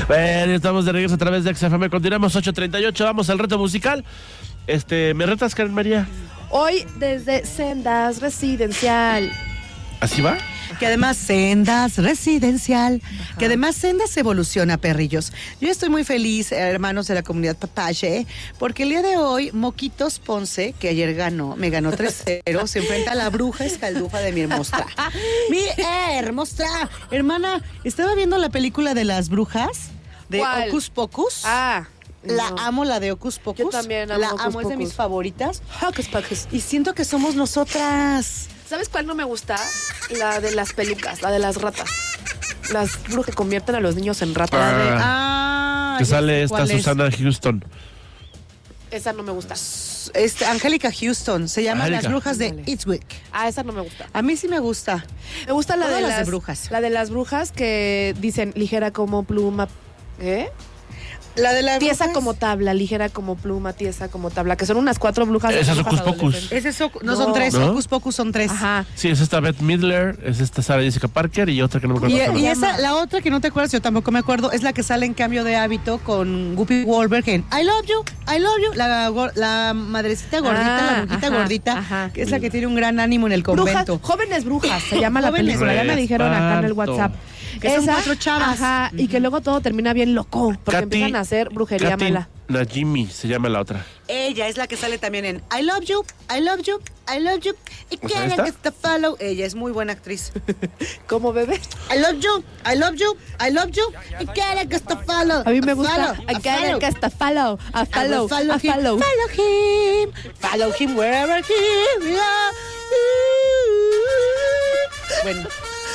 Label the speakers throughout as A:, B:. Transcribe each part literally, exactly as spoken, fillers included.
A: Bueno, estamos de regreso a través de X F M. Continuamos ocho treinta y ocho. Vamos al reto musical. Este, ¿me retas, Karen María?
B: Hoy desde Sendas Residencial.
A: ¿Así va?
C: Que además Sendas Residencial, Ajá. que además Sendas evoluciona, perrillos. Yo estoy muy feliz, hermanos de la comunidad Papache, porque el día de hoy Moquitos Ponce, que ayer ganó, me ganó tres cero, se enfrenta a la bruja escaldufa de mi hermostra. Mi hermostra, hermana, estaba viendo la película de las brujas, de
B: ¿Cuál?
C: Hocus Pocus.
B: Ah.
C: La
B: no.
C: amo, la de Hocus Pocus.
B: Yo también amo
C: La
B: Hocus
C: amo, es de
B: Pocus.
C: mis favoritas.
B: Hocus Pocus.
C: Y siento que somos nosotras.
B: ¿Sabes cuál no me gusta? La de las pelucas, la de las ratas. Las brujas que convierten a los niños en ratas.
A: Ah.
B: La de-
C: Ah,
A: Que
C: ya
A: sale
C: sé
A: esta
C: cuál es.
A: Susana Houston.
B: Esa no me gusta.
C: Este, Angélica Houston, se llama
A: Angélica.
C: Las Brujas de
B: Ándale.
C: Eastwick.
B: Ah, esa no me gusta.
C: A mí sí me gusta.
B: Me gusta la
C: Todas
B: de
C: las
B: las,
C: de brujas.
B: La de las brujas que dicen ligera como pluma. ¿Eh?
C: La de la
B: Tiesa
C: brujas-
B: como tabla, ligera como pluma, tiesa como tabla, que son unas cuatro brujas.
A: Esa es
B: brujas
A: Hocus Pocus.
B: adolescentes.
C: Ese es Oc- no,
B: No.
C: son tres,
A: ¿No?
C: Hocus Pocus son tres.
B: Ajá.
A: Sí, es esta Bette Midler, es esta Sarah Jessica Parker y otra que no me acuerdo.
C: Y,
A: cómo se
C: y
A: llama.
C: esa, la otra que no te acuerdas, yo tampoco me acuerdo, es la que sale en Cambio de Hábito con Whoopi Goldberg en I Love You, I Love You, la, gor- la madrecita gordita,
B: Ah,
C: la monjita
B: ajá,
C: gordita,
B: ajá.
C: que es la que tiene un gran ánimo en el
B: Brujas,
C: convento.
B: jóvenes brujas, se llama la
C: Jóvenes
B: película, ya me dijeron acá en el
A: Reparto.
B: WhatsApp.
C: Que son cuatro chavas.
B: Ajá, y que luego todo termina bien loco, porque
A: Katy-
B: empiezan a hacer brujería
A: Katy
B: mala.
A: Najimy se llama la otra.
C: Ella es la que sale también en I Love You, I Love You, I Love You, y
A: ¿O sea,
C: quieren
A: esta?
C: que te follow. Ella es muy buena actriz.
B: ¿Cómo bebé?
C: I love you, I love you, I love you, y quieren que te follow.
B: A mí me gusta.
C: Follow,
B: I gotta
C: follow.
B: que hasta follow, a
C: I
B: follow,
C: will follow
B: a
C: him,
B: follow.
C: follow him, follow him wherever he will. Bueno.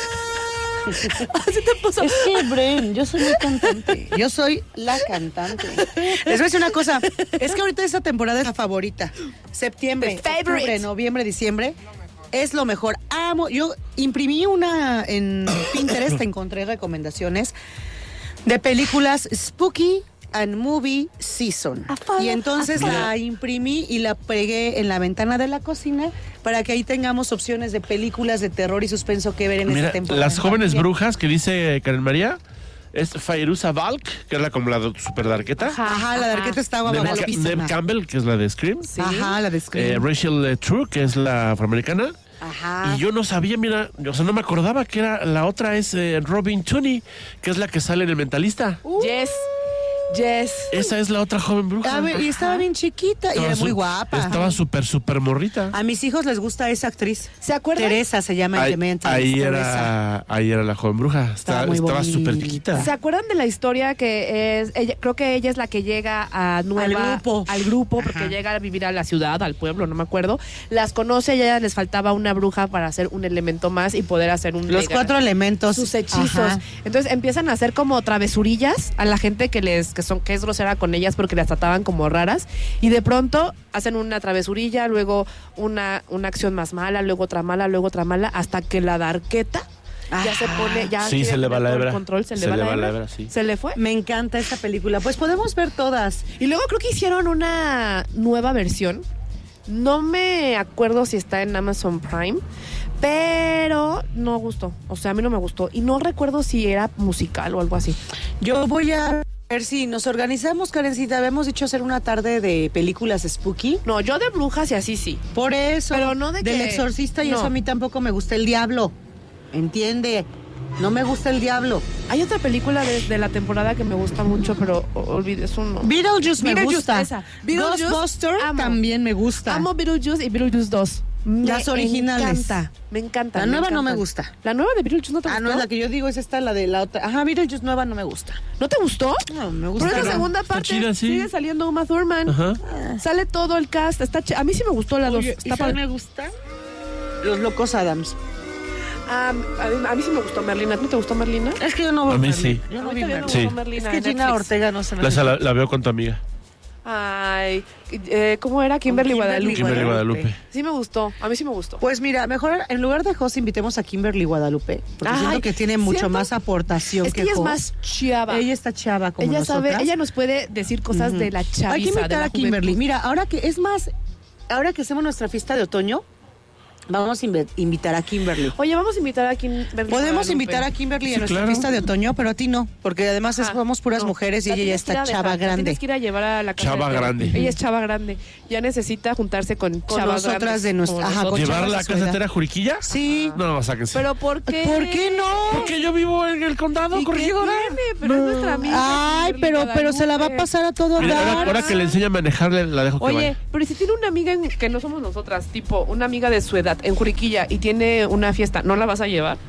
B: Así te puso.
C: Es que, Bren, yo soy muy cantante. Yo soy la cantante. Les voy a decir una cosa. Es que ahorita esta temporada es la favorita. Septiembre,
B: The favorite.
C: octubre, noviembre, diciembre. Es lo mejor. Amo. Yo imprimí una en Pinterest, encontré recomendaciones de películas Spooky and Movie Season. Y entonces la imprimí y la pegué en la ventana de la cocina para que ahí tengamos opciones de películas de terror y suspenso que ver en
A: Mira,
C: esta temporada.
A: las jóvenes
C: Bien.
A: brujas que dice Karen María es Fairuza Balk, que es la como la super darqueta.
C: Ajá, la darqueta está
A: Neve,
C: guapa.
A: Ca- Neve Campbell, que es la de Scream.
B: Sí.
C: Ajá, la de Scream.
A: Eh, Rachel eh, True, que es la afroamericana.
C: Ajá.
A: Y yo no sabía, mira, o sea, no me acordaba que era la otra es eh, Robin Tunney, que es la que sale en El Mentalista.
B: Yes, yes.
A: Esa es la otra joven bruja.
C: A ver, y estaba bien chiquita y
A: Estaba
C: era muy
A: su-
C: guapa.
A: Estaba súper, súper morrita.
C: A mis hijos les gusta esa actriz.
B: ¿Se acuerdan?
C: Teresa se llama
A: Ahí,
C: en The Mentalist,
A: ahí
C: Teresa.
A: era, ahí era la joven bruja. Estaba,
C: muy
A: estaba
C: bonita.
A: súper chiquita.
B: ¿Se acuerdan de la historia que es, ella, creo que ella es la que llega a nueva,
C: Al grupo.
B: al grupo, porque
C: Ajá.
B: llega a vivir a la ciudad, al pueblo, no me acuerdo, las conoce y a ella les faltaba una bruja para hacer un elemento más y poder hacer un
C: Los
B: mega-
C: cuatro elementos.
B: sus hechizos.
C: Ajá.
B: Entonces empiezan a hacer como travesurillas a la gente que les que son que es grosera con ellas porque las trataban como raras y de pronto hacen una travesurilla, luego una una acción más mala, luego otra mala, luego otra mala hasta que la darqueta ya se pone ya
A: Sí,
B: quiere
A: se le va
B: tener
A: la
B: todo el
A: hebra.
B: control, se,
A: Se
B: le va
A: le
B: la
A: va la
B: hebra,
A: hebra, sí.
B: se le fue.
C: Me encanta esta película. Pues podemos ver todas.
B: Y luego creo que hicieron una nueva versión. No me acuerdo si está en Amazon Prime, pero no gustó. O sea, a mí no me gustó. Y no recuerdo si era musical o algo así.
C: Yo voy a ver si nos organizamos, Karencita. Habíamos dicho hacer una tarde de películas spooky.
B: No, yo de brujas y así sí.
C: Por eso.
B: Pero no de
C: Del
B: que-
C: exorcista y
B: no.
C: eso a mí tampoco me gusta. El diablo. ¿Entiende? No me gusta el diablo.
B: Hay otra película de, de la temporada que me gusta mucho, pero o- olvidé su nombre.
C: Beetlejuice me
B: Beetlejuice,
C: gusta.
B: esa. Beetlejuice,
C: Ghostbuster
B: amo.
C: también me gusta.
B: Amo Beetlejuice y Beetlejuice dos.
C: Las
B: Me
C: originales.
B: encanta, me encanta.
C: La
B: me
C: nueva no me
B: encantan.
C: gusta.
B: ¿La nueva de Beetlejuice no te
C: Ah,
B: gustó?
C: no, es la que yo digo, es esta, la de la otra. Ajá, Beetlejuice nueva no me gusta.
B: ¿No te gustó?
C: No, me gusta.
B: Pero en la
C: no.
B: segunda
A: Está
B: parte
A: chida, sí.
B: sigue saliendo Uma Thurman.
A: Ajá.
B: Sale todo el cast. Está ch- a mí sí me gustó la dos.
C: Oye,
B: Está
C: ¿y cuál
B: padre.
C: me gusta? Los Locos Adams.
B: Ah, a, mí, a mí sí me gustó Merlina. ¿No te gustó Merlina?
C: Es que yo no veo
A: A mí
C: Merlin.
A: sí.
C: Yo no
B: A mí
C: vi
B: también me
C: Merlin.
A: Sí.
B: gustó Merlina
C: Es que
B: en
C: Gina
B: Netflix.
C: Ortega no se me
A: La,
C: hace-
A: la, la veo con tu amiga.
B: Ay, eh, ¿cómo era? Kimberly,
C: Kimberly
B: Guadalupe.
A: Kimberly Guadalupe.
B: Sí me gustó. A mí sí me gustó.
C: Pues mira, mejor en lugar de Jos invitemos a Kimberly Guadalupe, porque
B: Ay,
C: siento que tiene mucho
B: ¿cierto?
C: más aportación
B: es que
C: que
B: ella es
C: Jos.
B: más chava.
C: Ella está chava como
B: ella
C: nosotras.
B: sabe, ella nos puede decir cosas
C: Ujú.
B: de la chaviza.
C: Hay que
B: de
C: invitar
B: la
C: a Kimberly.
B: juventud.
C: Mira, ahora que es más, ahora que hacemos nuestra fiesta de otoño, Vamos a inv- invitar a Kimberly.
B: Oye, vamos a invitar a Kimberly.
C: Podemos
B: Guadalupe.
C: invitar a Kimberly
A: Sí,
C: a nuestra
A: claro.
C: fiesta de otoño, pero a ti no, porque además es-
B: Ah,
C: somos puras
B: no.
C: mujeres y
B: La
C: ella ya
B: tienes que ir
C: está
B: a
C: chava
B: dejar, la
C: grande.
B: Tienes que ir a llevar a la casa
A: Chava
B: de té.
A: grande.
B: Ella es chava grande. Ya necesita juntarse con,
C: Con
B: chavas
C: nosotras
B: grandes,
C: de nuestra-
B: como
C: ajá, con
B: nosotros.
A: ¿Llevarla a
C: su
A: casa
C: edad.
A: Tera Juriquilla?
C: Sí.
A: No, sáquense.
B: ¿Pero por qué?
C: ¿Por qué no?
A: Porque yo vivo en el condado,
B: ¿Y qué
A: corregidora.
B: tiene? Pero es nuestra amiga.
C: Ay,
B: Kimberly
C: pero, pero se la va a
B: Guadalupe.
C: pasar a todo
A: Mira, ahora,
C: dar.
A: ahora que le enseña a manejarle, la dejo que
B: Oye,
A: vaya.
B: pero si tiene una amiga en- que no somos nosotras, tipo una amiga de su edad en Juriquilla y tiene una fiesta, ¿no la vas a llevar?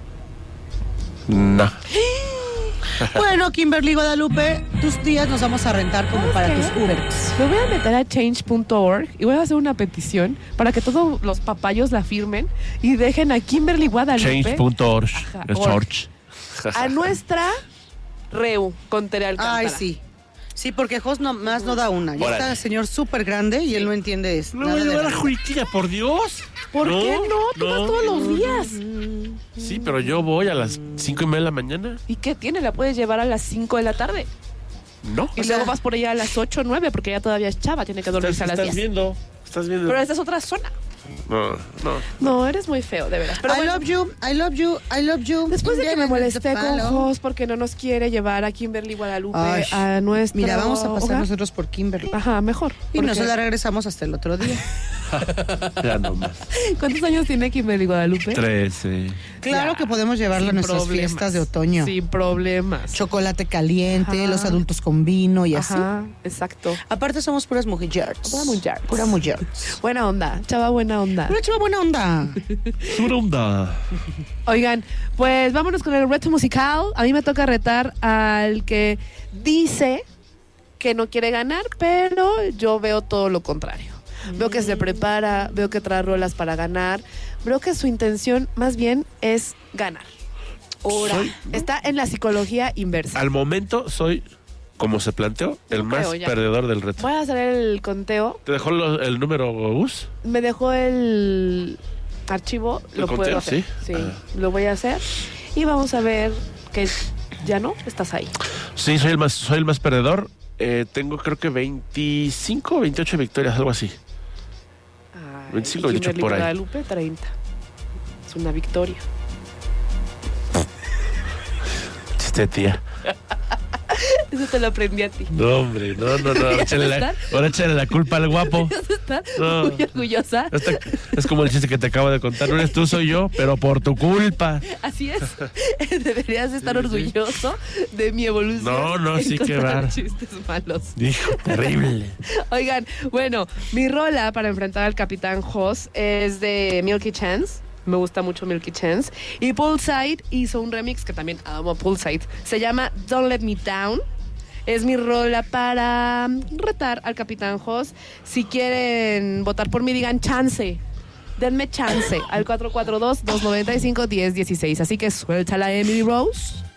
A: No.
C: Bueno, Kimberly Guadalupe, tus días nos vamos a rentar como
B: ¿Sabes
C: para
B: qué?
C: tus Ubers.
B: Me voy a meter a change punto org y voy a hacer una petición para que todos los papayos la firmen y dejen a Kimberly Guadalupe
A: Change punto org.
B: Ajá,
A: Es
B: org.
A: org.
B: a nuestra Reu con Tere Alcántara.
C: Ay, sí. Sí, porque Jos no, más no da una. Ya
A: Órale.
C: está el señor súper grande y él no entiende eso.
A: No voy a llevar a Juriquilla, por Dios.
B: ¿Por qué no? Tú vas todos los días.
A: Sí, pero yo voy a las cinco y media de la mañana.
B: ¿Y qué tiene? La puedes llevar a las cinco de la tarde.
A: No.
B: Y
C: O
B: luego
C: sea-
B: vas por ella a las ocho o nueve porque ella todavía es chava, tiene que
A: Estás,
B: dormirse a las
A: estás
B: diez.
A: viendo. Estás viendo.
B: Pero esta es otra zona.
A: No, no.
B: No, eres muy feo, de veras. Pero
C: I
B: bueno,
C: love you, I love you, I love you.
B: después de que me molesté con
C: Palo.
B: Jos porque no nos quiere llevar a Kimberly Guadalupe
C: Ay,
B: a nuestro
C: Mira, vamos a pasar
B: hogar.
C: nosotros por Kimberly.
B: Ajá, mejor.
C: Y
B: porque-
C: nos la regresamos hasta el otro día.
A: Ya no más.
B: ¿Cuántos años tiene Kimberly Guadalupe?
A: Trece.
C: Claro
B: Ya,
C: que podemos llevarla a
B: sin
C: nuestras
B: problemas,
C: fiestas de otoño.
B: Sin problemas.
C: Chocolate caliente,
B: Ajá.
C: los adultos con vino y así.
B: Ajá, exacto.
C: Aparte somos puras mujeres.
B: Pura mujeres.
C: Pura mujer.
B: Buena onda, chava, buena onda.
C: Una chava buena onda.
A: Surunda.
B: Oigan, pues vámonos con el reto musical. A mí me toca retar al que dice que no quiere ganar, pero yo veo todo lo contrario. Veo que se prepara, veo que trae rolas para ganar, veo que su intención más bien es ganar. Ahora,
A: Soy-
B: está en la psicología inversa.
A: Al momento soy, como se planteó, el
B: No
A: más
B: creo ya.
A: perdedor del reto.
B: Voy a hacer el conteo.
A: ¿Te dejó lo- el número Gus?
B: Me dejó el archivo,
A: ¿El
B: lo puedo
A: conteo?
B: hacer.
A: Sí. Ah.
B: lo voy a hacer. Y vamos a ver que ya no estás ahí.
A: Sí, soy el más, soy el más perdedor. Eh, tengo creo que veinticinco o veintiocho victorias, algo así.
B: Ay,
A: veinticinco,
B: y
A: veintiocho
B: Kimberly
A: por ahí.
B: Guadalupe, treinta. Es una victoria.
A: Chiste, tía.
B: Eso te lo aprendí a ti.
A: No, hombre, no, no, no. Échale la, ahora échale la culpa al guapo.
B: Vas a estar
A: No.
B: muy orgullosa.
A: Esta- es como el chiste que te acabo de contar. No eres tú, soy yo, pero por tu culpa.
B: Así es. Deberías estar orgulloso de mi evolución.
A: No, no,
B: en
A: sí que
B: contar
A: va.
B: chistes malos.
A: Dijo, terrible.
B: Oigan, bueno, mi rola para enfrentar al Capitán Jos es de Milky Chance. Me gusta mucho Milky Chance. Y Poolside hizo un remix que también amo Poolside. Se llama Don't Let Me Down. Es mi rola para retar al Capitán Jos. Si quieren votar por mí, digan chance. Denme chance al cuatro cuatro dos, dos nueve cinco, uno cero uno seis. Así que suéltala, Emily Rose.